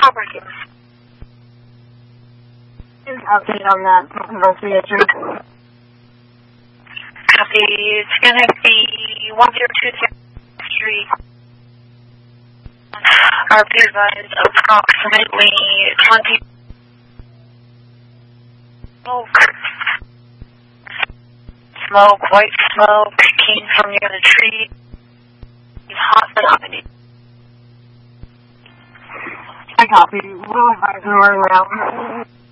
property. An update on that investigation. Copy. It's going to be 1020 Street. RP advised approximately 20 smoke, white smoke came from near the tree. Hot phenomenon. I copy. We'll advise more around.